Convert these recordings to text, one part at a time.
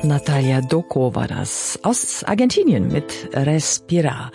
Natalia Doco war das, aus Argentinien mit Respira.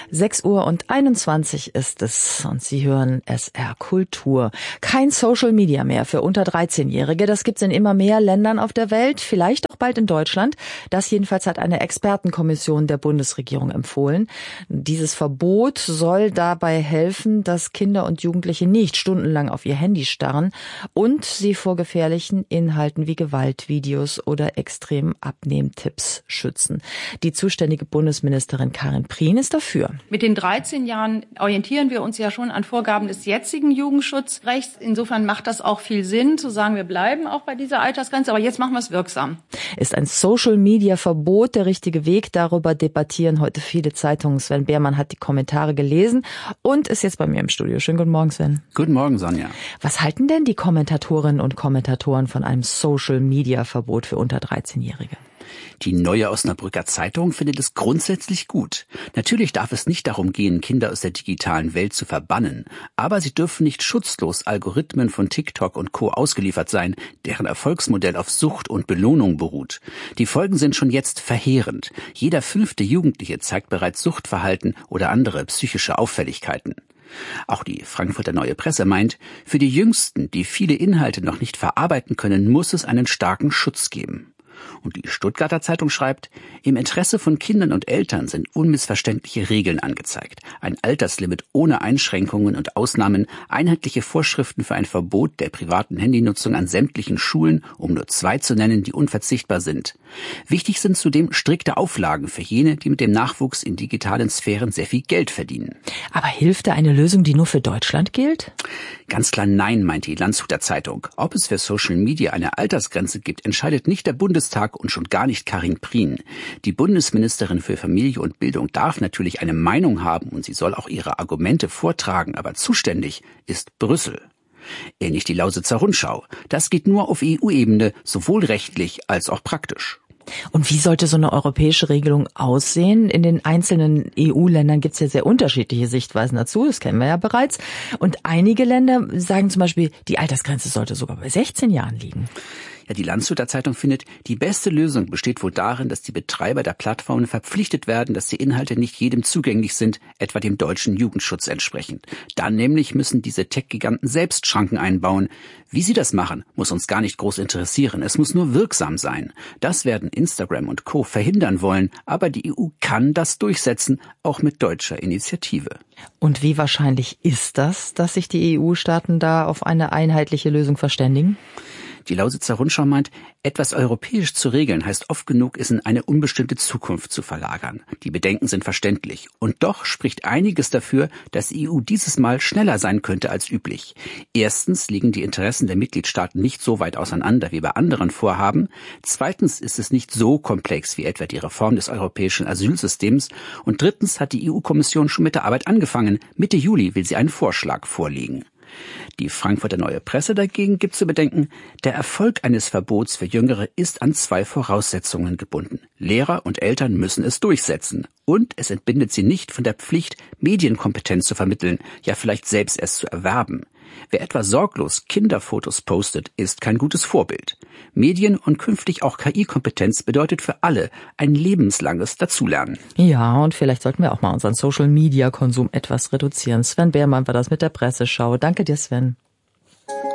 6:21 ist es und Sie hören SR Kultur. Kein Social Media mehr für unter 13-Jährige. Das gibt's in immer mehr Ländern auf der Welt, vielleicht auch bald in Deutschland. Das jedenfalls hat eine Expertenkommission der Bundesregierung empfohlen. Dieses Verbot soll dabei helfen, dass Kinder und Jugendliche nicht stundenlang auf ihr Handy starren und sie vor gefährlichen Inhalten wie Gewaltvideos oder extremen Abnehmtipps schützen. Die zuständige Bundesministerin Karin Prien ist dafür. Mit den 13 Jahren orientieren wir uns ja schon an Vorgaben des jetzigen Jugendschutzrechts. Insofern macht das auch viel Sinn, zu sagen, wir bleiben auch bei dieser Altersgrenze, aber jetzt machen wir es wirksam. Ist ein Social-Media-Verbot der richtige Weg? Darüber debattieren heute viele Zeitungen. Sven Behrmann hat die Kommentare gelesen und ist jetzt bei mir im Studio. Schönen guten Morgen, Sven. Guten Morgen, Sonja. Was halten denn die Kommentatorinnen und Kommentatoren von einem Social-Media-Verbot für unter 13-Jährige? Die Neue Osnabrücker Zeitung findet es grundsätzlich gut. Natürlich darf es nicht darum gehen, Kinder aus der digitalen Welt zu verbannen. Aber sie dürfen nicht schutzlos Algorithmen von TikTok und Co. ausgeliefert sein, deren Erfolgsmodell auf Sucht und Belohnung beruht. Die Folgen sind schon jetzt verheerend. Jeder 5. Jugendliche zeigt bereits Suchtverhalten oder andere psychische Auffälligkeiten. Auch die Frankfurter Neue Presse meint, für die Jüngsten, die viele Inhalte noch nicht verarbeiten können, muss es einen starken Schutz geben. Und die Stuttgarter Zeitung schreibt, im Interesse von Kindern und Eltern sind unmissverständliche Regeln angezeigt. Ein Alterslimit ohne Einschränkungen und Ausnahmen, einheitliche Vorschriften für ein Verbot der privaten Handynutzung an sämtlichen Schulen, um nur 2 zu nennen, die unverzichtbar sind. Wichtig sind zudem strikte Auflagen für jene, die mit dem Nachwuchs in digitalen Sphären sehr viel Geld verdienen. Aber hilft da eine Lösung, die nur für Deutschland gilt? Ganz klar nein, meint die Landshuter Zeitung. Ob es für Social Media eine Altersgrenze gibt, entscheidet nicht der Bundestag und schon gar nicht Karin Prien. Die Bundesministerin für Familie und Bildung darf natürlich eine Meinung haben und sie soll auch ihre Argumente vortragen, aber zuständig ist Brüssel. Ähnlich die Lausitzer Rundschau. Das geht nur auf EU-Ebene, sowohl rechtlich als auch praktisch. Und wie sollte so eine europäische Regelung aussehen? In den einzelnen EU-Ländern gibt es ja sehr unterschiedliche Sichtweisen dazu, das kennen wir ja bereits. Und einige Länder sagen zum Beispiel, die Altersgrenze sollte sogar bei 16 Jahren liegen. Ja, die Landshuter Zeitung findet, die beste Lösung besteht wohl darin, dass die Betreiber der Plattformen verpflichtet werden, dass die Inhalte nicht jedem zugänglich sind, etwa dem deutschen Jugendschutz entsprechend. Dann nämlich müssen diese Tech-Giganten selbst Schranken einbauen. Wie sie das machen, muss uns gar nicht groß interessieren. Es muss nur wirksam sein. Das werden Instagram und Co. verhindern wollen, aber die EU kann das durchsetzen, auch mit deutscher Initiative. Und wie wahrscheinlich ist das, dass sich die EU-Staaten da auf eine einheitliche Lösung verständigen? Die Lausitzer Rundschau meint, etwas europäisch zu regeln heißt oft genug, es in eine unbestimmte Zukunft zu verlagern. Die Bedenken sind verständlich. Und doch spricht einiges dafür, dass die EU dieses Mal schneller sein könnte als üblich. Erstens liegen die Interessen der Mitgliedstaaten nicht so weit auseinander wie bei anderen Vorhaben. Zweitens ist es nicht so komplex wie etwa die Reform des europäischen Asylsystems. Und drittens hat die EU-Kommission schon mit der Arbeit angefangen. Mitte Juli will sie einen Vorschlag vorlegen. Die Frankfurter Neue Presse dagegen gibt zu bedenken, der Erfolg eines Verbots für Jüngere ist an 2 Voraussetzungen gebunden. Lehrer und Eltern müssen es durchsetzen. Und es entbindet sie nicht von der Pflicht, Medienkompetenz zu vermitteln, ja vielleicht selbst erst zu erwerben. Wer etwa sorglos Kinderfotos postet, ist kein gutes Vorbild. Medien- und künftig auch KI-Kompetenz bedeutet für alle ein lebenslanges Dazulernen. Ja, und vielleicht sollten wir auch mal unseren Social-Media-Konsum etwas reduzieren. Sven Behrmann war das mit der Presseschau. Danke dir, Sven.